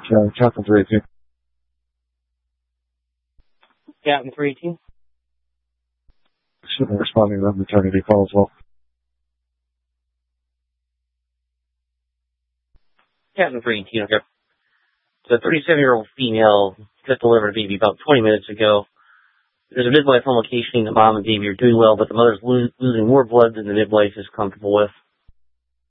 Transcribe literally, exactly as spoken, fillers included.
Uh, Captain three eighteen. Captain three eighteen. Shouldn't responding to the maternity call as well. Captain three eighteen, okay. The thirty-seven-year-old female just delivered a baby about twenty minutes ago. There's a midwife on location. The mom and baby are doing well, but the mother's lo- losing more blood than the midwife is comfortable with.